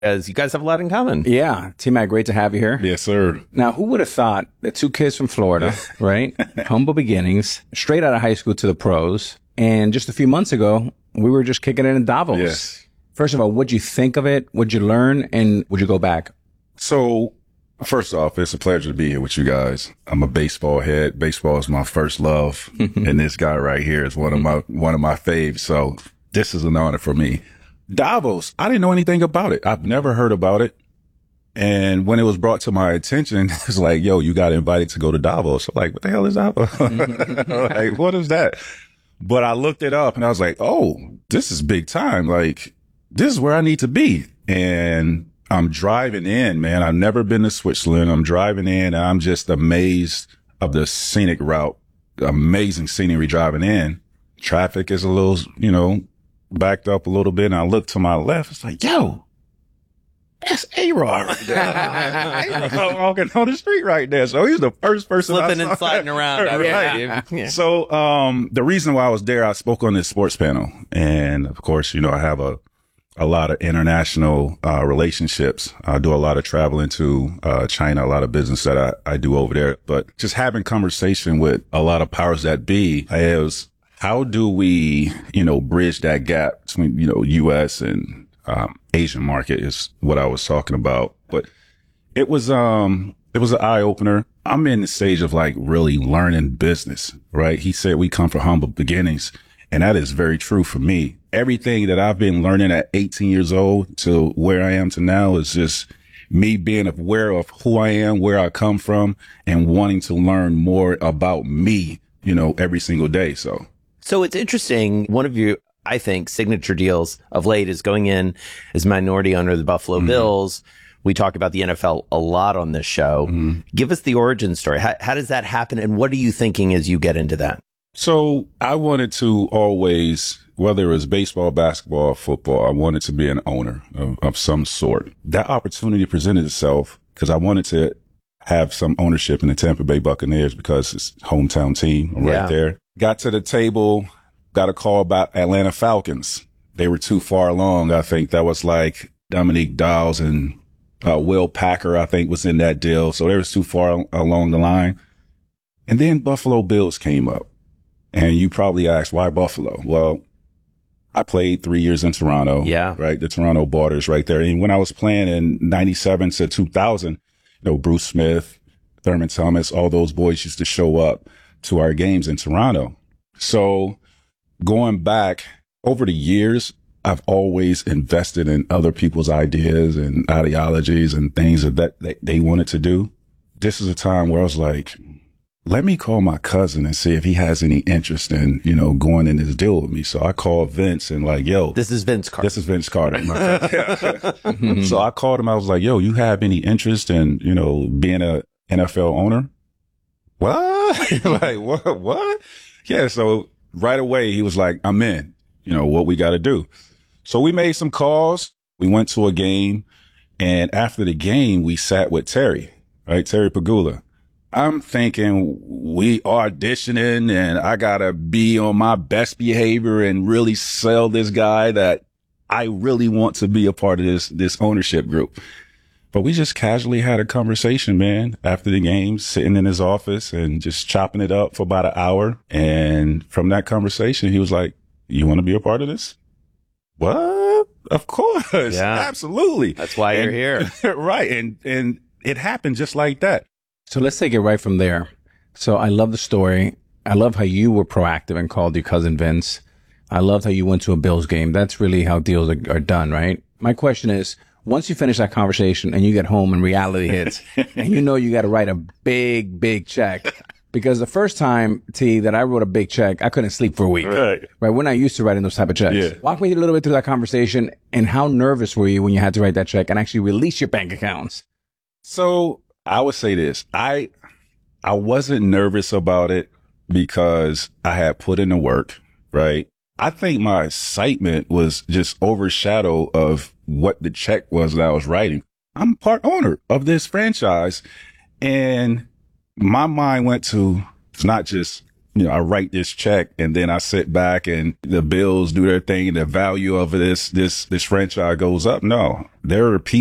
as you guys have a lot in common. Yeah. T-Mac, great to have you here. Yes, sir. Now, who would have thought that two kids from Florida, right? Humble beginnings, straight out of high school to the pros. And just a few months ago, we were just kicking it in Davos. Yes. First of all, what'd you think of it? What'd you learn? And would you go back? So, first off, it's a pleasure to be here with you guys. I'm a baseball head. Baseball is my first love. And this guy right here is one of my faves. So this is an honor for me. Davos, I didn't know anything about it. I've never heard about it. And when it was brought to my attention, it's like, yo, you got invited to go to Davos. I'm like, what the hell is Davos? Like, what is that? But I looked it up and I was like, oh, this is big time. Like, this is where I need to be. And I'm driving in, man. I've never been to Switzerland. I'm driving in and I'm just amazed of the scenic route. Amazing scenery driving in. Traffic is a little, backed up a little bit. And I look to my left. It's like, yo, that's A-Rod right there. A-Rod walking on the street right there. So he's the first person Slipping and sliding around. Right. Yeah. So, the reason why I was there, I spoke on this sports panel. And of course, I have a lot of international, relationships. I do a lot of traveling to, China, a lot of business that I do over there, but just having conversation with a lot of powers that be is how do we, bridge that gap between, US and, Asian market is what I was talking about. But it was an eye opener. I'm in the stage of like really learning business, right? He said we come from humble beginnings. And that is very true for me. Everything that I've been learning at 18 years old to where I am to now is just me being aware of who I am, where I come from, and wanting to learn more about me, every single day. So it's interesting. One of your, I think, signature deals of late is going in as minority owner of the Buffalo Bills. We talk about the NFL a lot on this show. Give us the origin story. How does that happen? And what are you thinking as you get into that? So I wanted to always, whether it was baseball, basketball, or football, I wanted to be an owner of some sort. That opportunity presented itself because I wanted to have some ownership in the Tampa Bay Buccaneers because it's hometown team right there. Got to the table, got a call about Atlanta Falcons. They were too far along. I think that was like Dominique Dawes and Will Packer, I think, was in that deal. So they was too far along the line. And then Buffalo Bills came up. And you probably asked, why Buffalo? Well, I played 3 years in Toronto. Yeah. Right. The Toronto border's right there. And when I was playing in 97 to 2000, Bruce Smith, Thurman Thomas, all those boys used to show up to our games in Toronto. So going back over the years, I've always invested in other people's ideas and ideologies and things that they wanted to do. This is a time where I was like, let me call my cousin and see if he has any interest in, going in this deal with me. So I called Vince and like, yo, this is Vince Carter. This is Vince Carter. So I called him. I was like, yo, you have any interest in, being a NFL owner? What? Like, what? Yeah. So right away he was like, I'm in, what we got to do. So we made some calls. We went to a game, and after the game, we sat with Terry Pagula. I'm thinking we auditioning and I gotta be on my best behavior and really sell this guy that I really want to be a part of this ownership group. But we just casually had a conversation, man, after the game, sitting in his office and just chopping it up for about an hour. And from that conversation, he was like, you want to be a part of this? What? Of course. Yeah. Absolutely. That's why you're here. Right. And it happened just like that. So let's take it right from there. So I love the story. I love how you were proactive and called your cousin Vince. I loved how you went to a Bills game. That's really how deals are done, right? My question is, once you finish that conversation and you get home and reality hits and you got to write a big, big check. Because the first time, T, that I wrote a big check, I couldn't sleep for a week. Right. We're not used to writing those type of checks. Yeah. Walk me a little bit through that conversation and how nervous were you when you had to write that check and actually release your bank accounts? So I would say this. I wasn't nervous about it because I had put in the work, right? I think my excitement was just overshadowed of what the check was that I was writing. I'm part owner of this franchise, and my mind went to, it's not just I write this check and then I sit back and the Bills do their thing. The value of this franchise goes up. No, there are people